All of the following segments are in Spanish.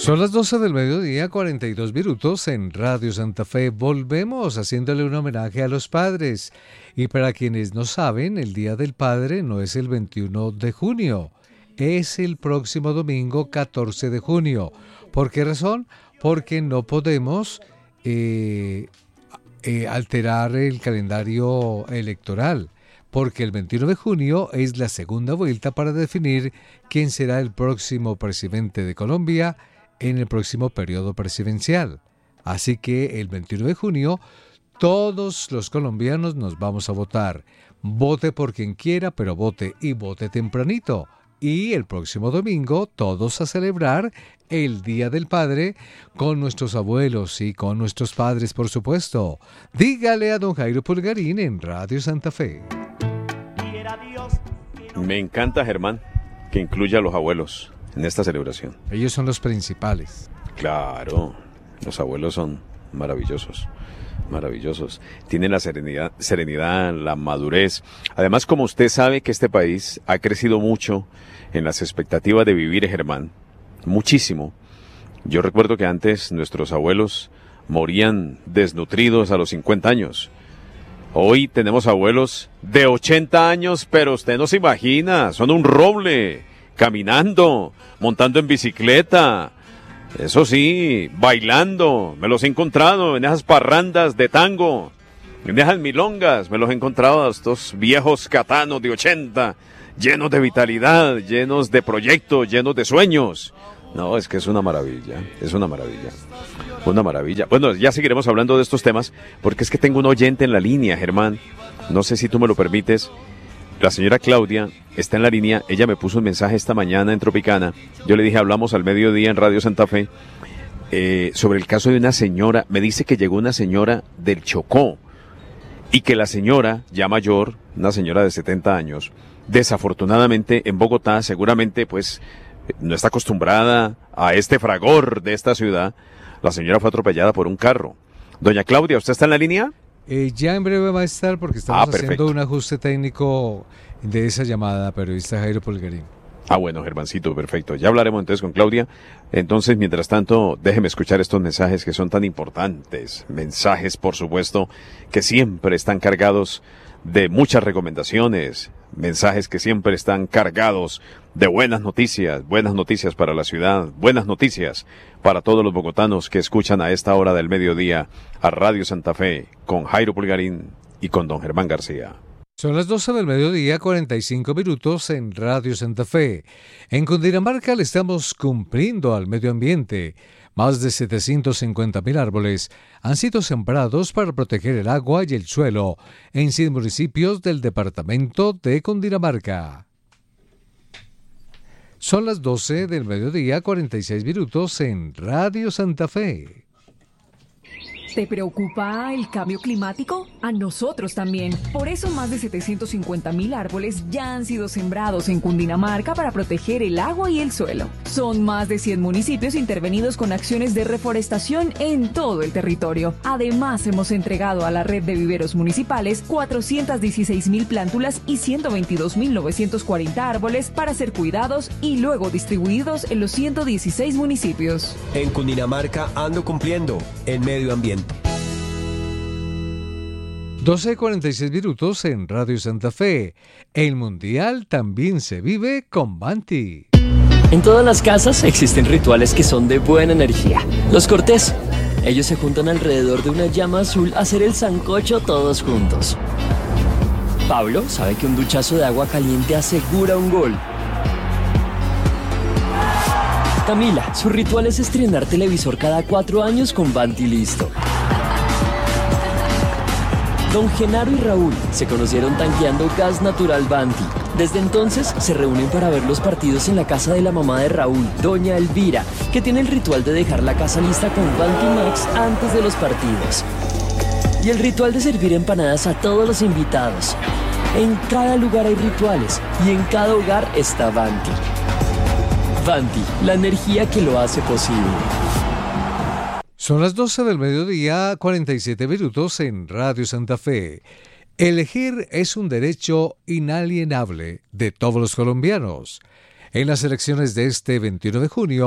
Son las 12 del mediodía, 42 minutos en Radio Santa Fe. Volvemos haciéndole un homenaje a los padres. Y para quienes no saben, el Día del Padre no es el 21 de junio, es el próximo domingo 14 de junio. ¿Por qué razón? Porque no podemos alterar el calendario electoral, porque el 21 de junio es la segunda vuelta para definir quién será el próximo presidente de Colombia en el próximo periodo presidencial. Así que el 21 de junio todos los colombianos nos vamos a votar. Vote por quien quiera, pero vote y vote tempranito. Y el próximo domingo todos a celebrar el Día del Padre con nuestros abuelos y con nuestros padres, por supuesto. Dígale a don Jairo Pulgarín en Radio Santa Fe. Me encanta, Germán, que incluya a los abuelos en esta celebración. Ellos son los principales. Claro, los abuelos son maravillosos. Maravillosos. Tienen la serenidad, la madurez. Además, como usted sabe que este país ha crecido mucho en las expectativas de vivir, Germán, muchísimo. Yo recuerdo que antes nuestros abuelos morían desnutridos a los 50 años. Hoy tenemos abuelos de 80 años, pero usted no se imagina, son un roble, caminando, montando en bicicleta. Eso sí, bailando, me los he encontrado en esas parrandas de tango, en esas milongas, me los he encontrado a estos viejos catanos de 80, llenos de vitalidad, llenos de proyectos, llenos de sueños. No, es que es una maravilla, una maravilla. Bueno, ya seguiremos hablando de estos temas, porque es que tengo un oyente en la línea, Germán, no sé si tú me lo permites. La señora Claudia está en la línea, ella me puso un mensaje esta mañana en Tropicana, yo le dije, hablamos al mediodía en Radio Santa Fe, sobre el caso de una señora, me dice que llegó una señora del Chocó, y que la señora, ya mayor, una señora de 70 años, desafortunadamente en Bogotá, seguramente pues no está acostumbrada a este fragor de esta ciudad, la señora fue atropellada por un carro. Doña Claudia, ¿usted está en la línea? Ya en breve va a estar porque estamos haciendo un ajuste técnico de esa llamada, periodista Jairo Pulgarín. Bueno, Germancito, perfecto. Ya hablaremos entonces con Claudia. Entonces, mientras tanto, déjeme escuchar estos mensajes que son tan importantes. Mensajes, por supuesto, que siempre están cargados de muchas recomendaciones. Mensajes que siempre están cargados de buenas noticias para la ciudad, buenas noticias para todos los bogotanos que escuchan a esta hora del mediodía a Radio Santa Fe con Jairo Pulgarín y con don Germán García. Son las 12 del mediodía, 45 minutos en Radio Santa Fe. En Cundinamarca le estamos cumpliendo al medio ambiente. Más de 750.000 árboles han sido sembrados para proteger el agua y el suelo en 100 municipios del departamento de Cundinamarca. Son las 12 del mediodía, 46 minutos en Radio Santa Fe. ¿Te preocupa el cambio climático? A nosotros también. Por eso más de 750.000 árboles ya han sido sembrados en Cundinamarca para proteger el agua y el suelo. Son más de 100 municipios intervenidos con acciones de reforestación en todo el territorio. Además, hemos entregado a la red de viveros municipales 416.000 plántulas y 122.940 árboles para ser cuidados y luego distribuidos en los 116 municipios. En Cundinamarca ando cumpliendo en medio ambiente. 12:46 minutos en Radio Santa Fe. El Mundial también se vive con Banti. En todas las casas existen rituales que son de buena energía. Los cortés. Ellos se juntan alrededor de una llama azul a hacer el sancocho todos juntos. Pablo sabe que un duchazo de agua caliente asegura un gol. Camila, su ritual es estrenar televisor cada 4 años con Banti listo. Don Genaro y Raúl se conocieron tanqueando gas natural Banti. Desde entonces se reúnen para ver los partidos en la casa de la mamá de Raúl, doña Elvira, que tiene el ritual de dejar la casa lista con Banti Max antes de los partidos. Y el ritual de servir empanadas a todos los invitados. En cada lugar hay rituales y en cada hogar está Banti. Banti, la energía que lo hace posible. Son las 12 del mediodía, 47 minutos en Radio Santa Fe. Elegir es un derecho inalienable de todos los colombianos. En las elecciones de este 21 de junio,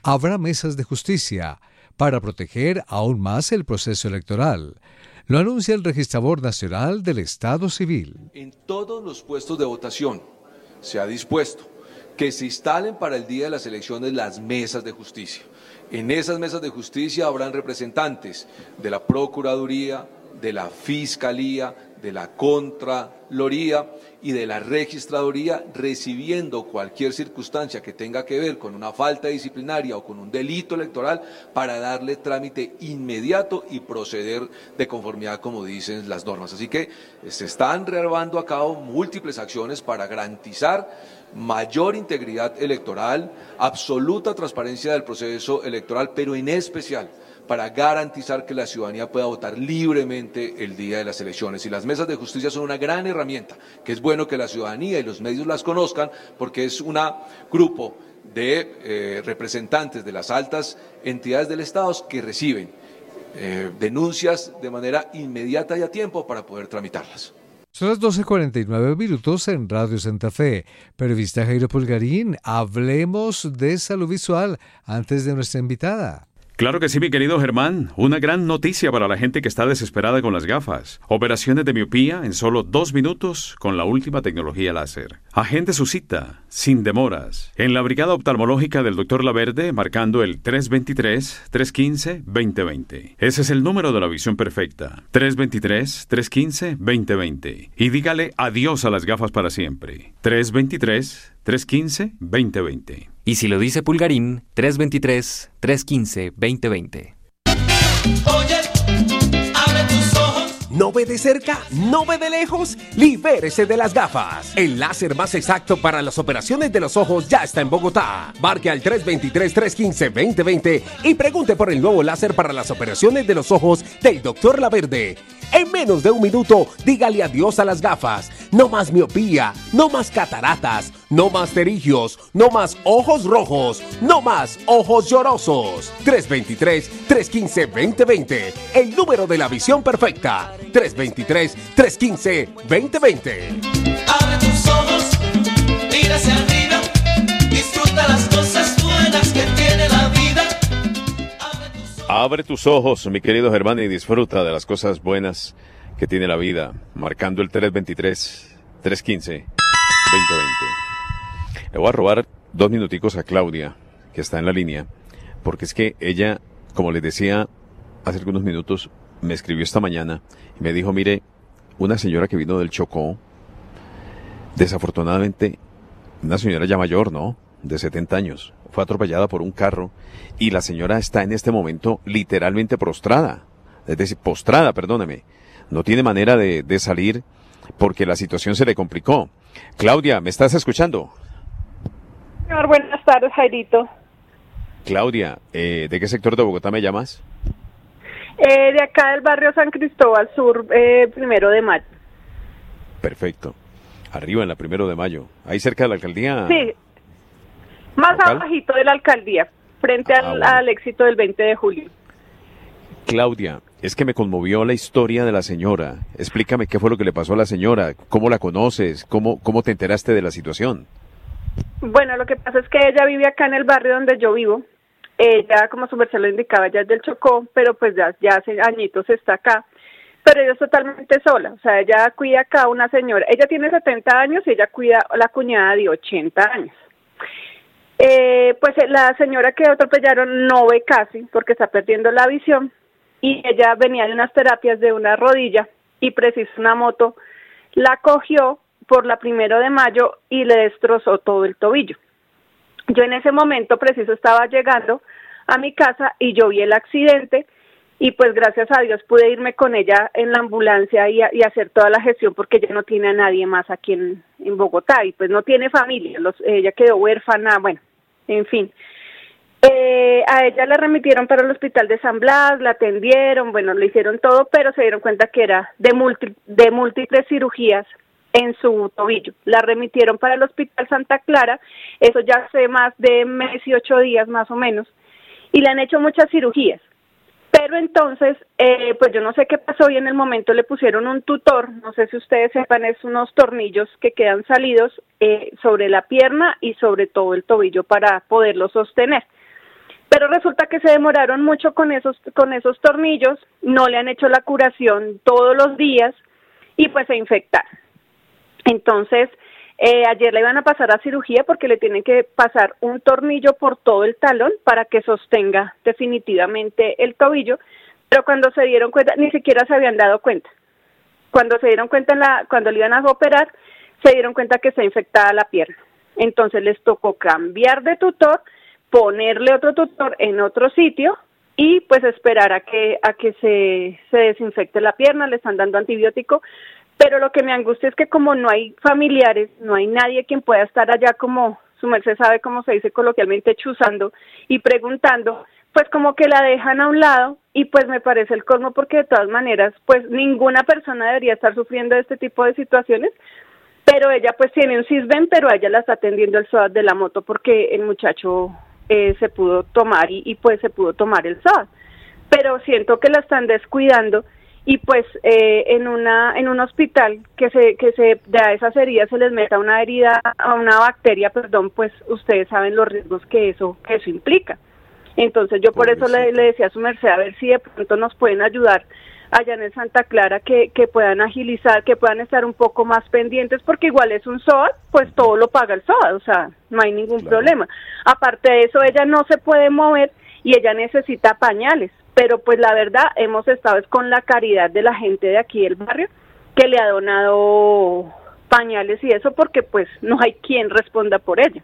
habrá mesas de justicia para proteger aún más el proceso electoral. Lo anuncia el registrador nacional del Estado Civil. En todos los puestos de votación se ha dispuesto que se instalen para el día de las elecciones las mesas de justicia. En esas mesas de justicia habrán representantes de la Procuraduría, de la Fiscalía, de la Contraloría y de la Registraduría, recibiendo cualquier circunstancia que tenga que ver con una falta disciplinaria o con un delito electoral para darle trámite inmediato y proceder de conformidad como dicen las normas. Así que se están llevando a cabo múltiples acciones para garantizar mayor integridad electoral, absoluta transparencia del proceso electoral, pero en especial para garantizar que la ciudadanía pueda votar libremente el día de las elecciones. Y las mesas de justicia son una gran herramienta, que es bueno que la ciudadanía y los medios las conozcan, porque es un grupo de representantes de las altas entidades del Estado que reciben denuncias de manera inmediata y a tiempo para poder tramitarlas. Son las 12:49 en Radio Santa Fe. Periodista Jairo Pulgarín, hablemos de salud visual antes de nuestra invitada. Claro que sí, mi querido Germán. Una gran noticia para la gente que está desesperada con las gafas. Operaciones de miopía en solo 2 minutos con la última tecnología láser. Agende su cita, sin demoras, en la Brigada Oftalmológica del Dr. Laverde, marcando el 323-315-2020. Ese es el número de la visión perfecta. 323-315-2020. Y dígale adiós a las gafas para siempre. 323-315-2020. Y si lo dice Pulgarín, 323-315-2020. Oye, abre tus ojos. ¿No ve de cerca? ¿No ve de lejos? Libérese de las gafas. El láser más exacto para las operaciones de los ojos ya está en Bogotá. Marque al 323-315-2020 y pregunte por el nuevo láser para las operaciones de los ojos del Dr. Laverde. En menos de 1 minuto, dígale adiós a las gafas. No más miopía, no más cataratas, no más pterigios, no más ojos rojos, no más ojos llorosos. 323-315-2020, el número de la visión perfecta. 323-315-2020. Abre tus ojos, mira hacia arriba, disfruta las cosas buenas que tiene la vida. Abre tus ojos, mi querido Germán, y disfruta de las cosas buenas que tiene la vida, marcando el 323-315-2020. Le voy a robar 2 minuticos a Claudia, que está en la línea, porque es que ella, como les decía hace algunos minutos, me escribió esta mañana y me dijo, mire, una señora que vino del Chocó, desafortunadamente, una señora ya mayor, ¿no?, de 70 años, fue atropellada por un carro y la señora está en este momento literalmente prostrada, es decir, postrada, perdóneme, no tiene manera de salir porque la situación se le complicó. Claudia, ¿me estás escuchando? Señor, buenas tardes, Jairito. Claudia, ¿de qué sector de Bogotá me llamas? De acá del barrio San Cristóbal Sur, 1 de mayo. Perfecto. Arriba en la 1 de mayo, ahí cerca de la alcaldía. Sí, más ¿local? abajito de la alcaldía, frente bueno. al éxito del 20 de julio. Claudia, es que me conmovió la historia de la señora. Explícame qué fue lo que le pasó a la señora, cómo la conoces, cómo te enteraste de la situación. Bueno, lo que pasa es que ella vive acá en el barrio donde yo vivo. Ella, como su merced lo indicaba, ya es del Chocó, pero pues ya hace añitos está acá. Pero ella es totalmente sola, o sea, ella cuida acá a una señora. Ella tiene 70 años y ella cuida a la cuñada de 80 años. Pues la señora que atropellaron no ve casi porque está perdiendo la visión y ella venía de unas terapias de una rodilla y preciso una moto la cogió por la 1 de mayo y le destrozó todo el tobillo. Yo en ese momento preciso estaba llegando a mi casa y yo vi el accidente y pues gracias a Dios pude irme con ella en la ambulancia y hacer toda la gestión porque ella no tiene a nadie más aquí en Bogotá y pues no tiene familia, ella quedó huérfana, bueno, en fin. A ella la remitieron para el hospital de San Blas, la atendieron, bueno, le hicieron todo, pero se dieron cuenta que era de múltiples cirugías en su tobillo. La remitieron para el hospital Santa Clara, eso ya hace más de 1 mes y 8 días más o menos, y le han hecho muchas cirugías. Pero entonces, pues yo no sé qué pasó y en el momento le pusieron un tutor, no sé si ustedes sepan, es unos tornillos que quedan salidos sobre la pierna y sobre todo el tobillo para poderlo sostener. Pero resulta que se demoraron mucho con esos tornillos, no le han hecho la curación todos los días y pues se infectaron. Entonces, ayer la iban a pasar a cirugía porque le tienen que pasar un tornillo por todo el talón para que sostenga definitivamente el tobillo, pero cuando se dieron cuenta, ni siquiera se habían dado cuenta. Cuando se dieron cuenta, cuando le iban a operar, se dieron cuenta que está infectada la pierna. Entonces les tocó cambiar de tutor, ponerle otro tutor en otro sitio y pues esperar a que se desinfecte la pierna, le están dando antibiótico, pero lo que me angustia es que como no hay familiares, no hay nadie quien pueda estar allá, como su merced sabe cómo se dice coloquialmente, chuzando y preguntando, pues como que la dejan a un lado y pues me parece el colmo porque de todas maneras pues ninguna persona debería estar sufriendo de este tipo de situaciones, pero ella pues tiene un Sisbén, pero a ella la está atendiendo el SOAT de la moto porque el muchacho se pudo tomar y pues se pudo tomar el SOAT, pero siento que la están descuidando y pues en un hospital que de a esas heridas se les meta una bacteria, pues ustedes saben los riesgos que eso implica. Entonces yo por eso le decía a su merced a ver si de pronto nos pueden ayudar allá en el Santa Clara, que puedan agilizar, que puedan estar un poco más pendientes, porque igual es un SOAT, pues todo lo paga el SOAT, o sea, no hay ningún problema. Aparte de eso, ella no se puede mover y ella necesita pañales, pero pues la verdad hemos estado es con la caridad de la gente de aquí del barrio, que le ha donado pañales y eso, porque pues no hay quien responda por ella.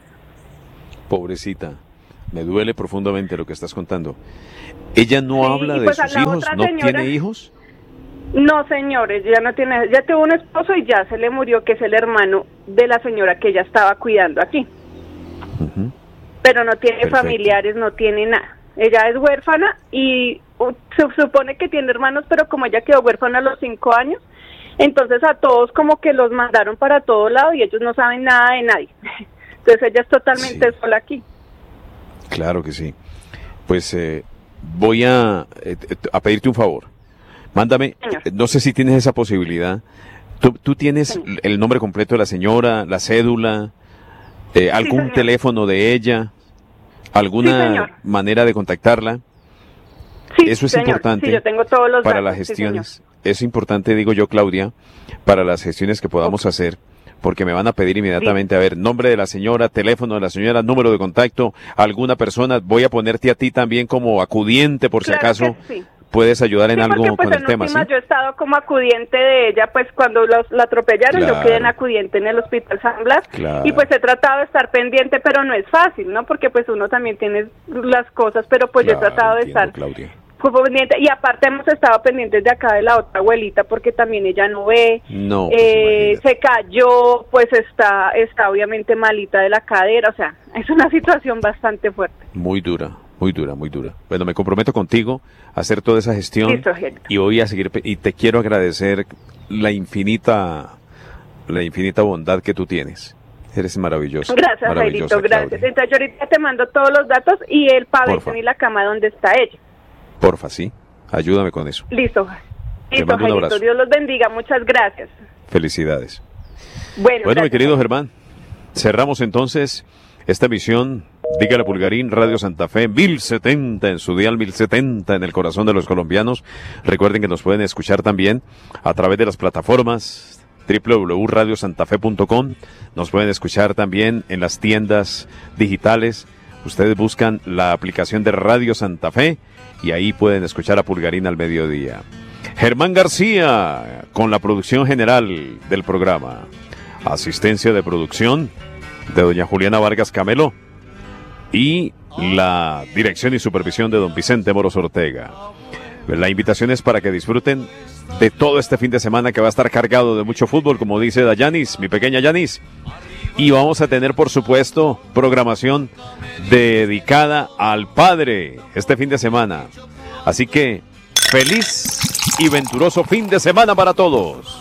Pobrecita. Me duele profundamente lo que estás contando. ¿Ella no habla de pues sus hijos? ¿No tiene hijos? No, señores, ya tuvo un esposo y ya se le murió, que es el hermano de la señora que ella estaba cuidando aquí. Uh-huh. Pero no tiene familiares, no tiene nada. Ella es huérfana y se supone que tiene hermanos, pero como ella quedó huérfana a los 5 años, entonces a todos como que los mandaron para todo lado y ellos no saben nada de nadie. Entonces ella es totalmente sola aquí. Claro que sí. Pues voy a pedirte un favor. Mándame, no sé si tienes esa posibilidad. ¿Tú tienes el nombre completo de la señora, la cédula, algún teléfono de ella, alguna manera de contactarla? Sí, eso es señor. Importante. Sí, yo tengo todos los para datos, las gestiones. Es importante, digo yo, Claudia, para las gestiones que podamos hacer. Porque me van a pedir inmediatamente, a ver, nombre de la señora, teléfono de la señora, número de contacto, alguna persona. Voy a ponerte a ti también como acudiente por si acaso puedes ayudar en algo porque, pues, con el tema, ¿sí? Yo he estado como acudiente de ella, pues cuando la atropellaron, yo quedé en acudiente en el Hospital San Blas, y pues he tratado de estar pendiente, pero no es fácil, ¿no? Porque pues uno también tiene las cosas, pero pues yo he tratado de estar... Claudia. Pendiente, y aparte hemos estado pendientes de acá de la otra abuelita porque también ella no ve, se cayó, pues está obviamente malita de la cadera, o sea, es una situación bastante fuerte. Muy dura. Bueno, me comprometo contigo a hacer toda esa gestión. Listo, y voy a seguir, y te quiero agradecer la infinita bondad que tú tienes. Eres maravilloso. Gracias, Jairito, gracias. Entonces yo ahorita te mando todos los datos y el pabellón y la cama donde está ella. Porfa, sí. Ayúdame con eso. Listo, Jairito. Dios los bendiga. Muchas gracias. Felicidades. Bueno, gracias, mi querido Germán, cerramos entonces esta emisión. Dígale a Pulgarín, Radio Santa Fe, 1070 en su dial, 1070 en el corazón de los colombianos. Recuerden que nos pueden escuchar también a través de las plataformas www.radiosantafe.com. Nos pueden escuchar también en las tiendas digitales. Ustedes buscan la aplicación de Radio Santa Fe y ahí pueden escuchar a Pulgarín al mediodía. Germán García con la producción general del programa. Asistencia de producción de doña Juliana Vargas Camelo y la dirección y supervisión de don Vicente Moros Ortega. La invitación es para que disfruten de todo este fin de semana que va a estar cargado de mucho fútbol, como dice Dayanis, mi pequeña Yanis. Y vamos a tener, por supuesto, programación dedicada al padre este fin de semana. Así que, feliz y venturoso fin de semana para todos.